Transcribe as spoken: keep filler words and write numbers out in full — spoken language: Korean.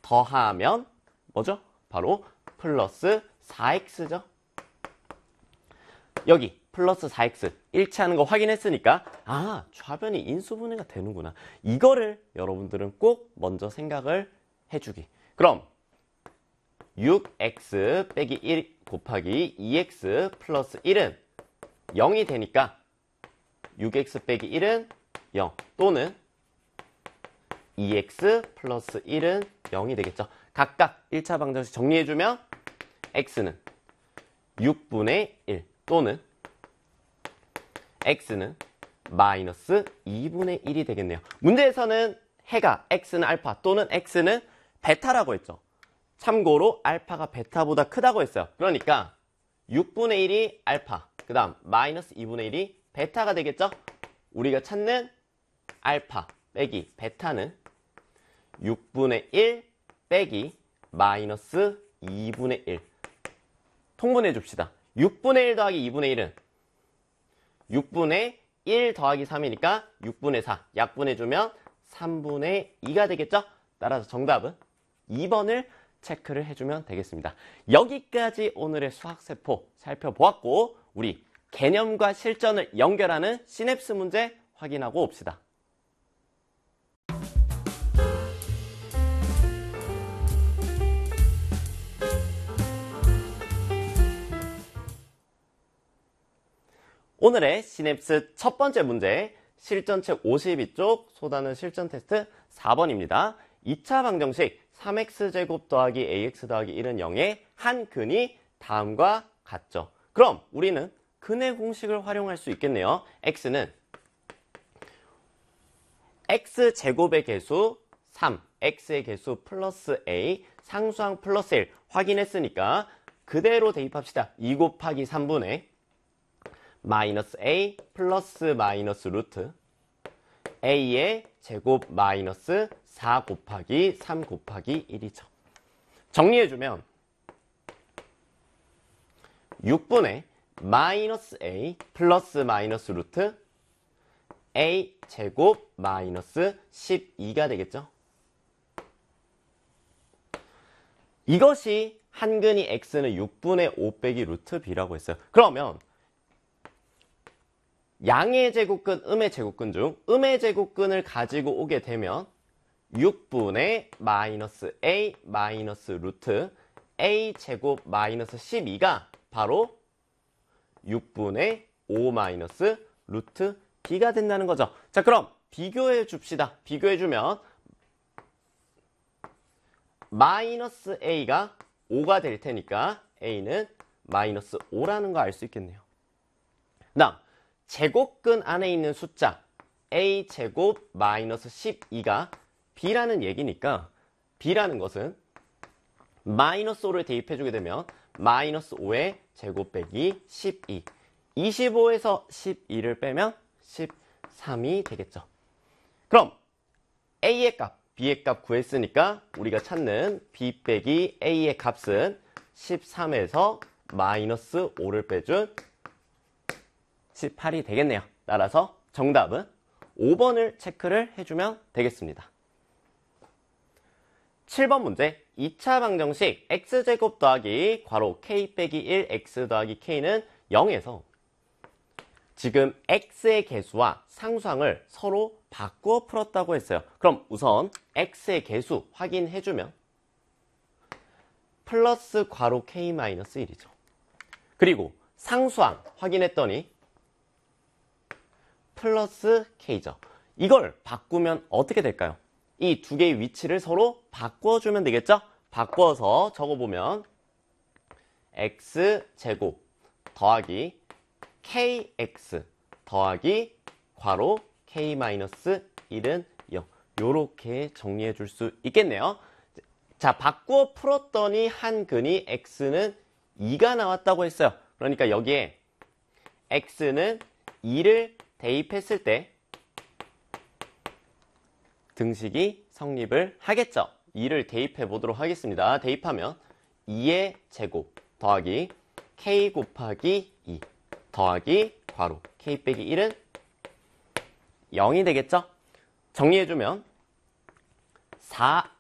더하면 뭐죠? 바로 플러스 사 엑스죠. 여기 플러스 사 엑스 일치하는 거 확인했으니까 아, 좌변이 인수분해가 되는구나. 이거를 여러분들은 꼭 먼저 생각을 해주기. 그럼 육 엑스 빼기 일 곱하기 이 엑스 플러스 일은 영이 되니까 육 엑스 빼기 일은 영 또는 이 엑스 플러스 일은 영이 되겠죠. 각각 일 차 방정식 정리해주면 x는 육분의 일 또는 x는 마이너스 이분의 일이 되겠네요. 문제에서는 해가 x는 알파 또는 x는 베타라고 했죠. 참고로 알파가 베타보다 크다고 했어요. 그러니까 육분의 일이 알파, 그 다음 마이너스 이분의 일이 베타가 되겠죠. 우리가 찾는 알파 빼기 베타는 육분의 일 빼기 마이너스 이분의 일. 통분해 줍시다. 육분의 일 더하기 이분의 일은 육분의 일 더하기 삼이니까 육분의 사. 약분해주면 삼분의 이가 되겠죠? 따라서 정답은 이 번을 체크를 해주면 되겠습니다. 여기까지 오늘의 수학세포 살펴보았고 우리 개념과 실전을 연결하는 시냅스 문제 확인하고 옵시다. 오늘의 시냅스 첫 번째 문제, 실전책 오십이 쪽 소단은 실전 테스트 사 번입니다. 이 차 방정식 삼 엑스 제곱 더하기 에이엑스 더하기 일은 영의 한 근이 다음과 같죠. 그럼 우리는 근의 공식을 활용할 수 있겠네요. x는 x제곱의 개수 삼, x의 개수 플러스 a, 상수항 플러스 일 확인했으니까 그대로 대입합시다. 이 곱하기 삼분의 마이너스 a 플러스 마이너스 루트 a의 제곱 마이너스 사 곱하기 삼 곱하기 일이죠. 정리해주면 육분의 마이너스 a 플러스 마이너스 루트 a 제곱 마이너스 십이가 되겠죠. 이것이 한근이 x는 육분의 오 빼기 루트 b라고 했어요. 그러면 양의 제곱근, 음의 제곱근 중 음의 제곱근을 가지고 오게 되면 육분의 마이너스 a 마이너스 루트 a 제곱 마이너스 십이가 바로 육분의 오 마이너스 루트 b가 된다는 거죠. 자, 그럼 비교해 줍시다. 비교해 주면 마이너스 a가 오가 될 테니까 a는 마이너스 오라는 거 알 수 있겠네요. 다음 제곱근 안에 있는 숫자 a 제곱 마이너스 십이가 b라는 얘기니까 b라는 것은 마이너스 오를 대입해주게 되면 마이너스 오의 제곱 빼기 십이, 이십오에서 십이를 빼면 십삼이 되겠죠. 그럼 a의 값, b의 값 구했으니까 우리가 찾는 b 빼기 a의 값은 십삼에서 마이너스 오를 빼준 십팔이 되겠네요. 따라서 정답은 오 번을 체크를 해주면 되겠습니다. 칠 번 문제, 이 차 방정식 x제곱 더하기 괄호 k 빼기 일 x 더하기 k는 영에서 지금 x의 개수와 상수항을 서로 바꾸어 풀었다고 했어요. 그럼 우선 x의 개수 확인해주면 플러스 괄호 k 마이너스 일이죠. 그리고 상수항 확인했더니 플러스 k죠. 이걸 바꾸면 어떻게 될까요? 이 두 개의 위치를 서로 바꿔주면 되겠죠? 바꿔서 적어보면 x제곱 더하기 kx 더하기 괄호 k-일은 영. 요렇게 정리해 줄 수 있겠네요. 자, 바꾸어 풀었더니 한 근이 x는 이가 나왔다고 했어요. 그러니까 여기에 x는 이를 대입했을 때 등식이 성립을 하겠죠. 이를 대입해 보도록 하겠습니다. 대입하면 이의 제곱 더하기 k 곱하기 이 더하기 괄호 k 빼기 일은 영이 되겠죠. 정리해주면 사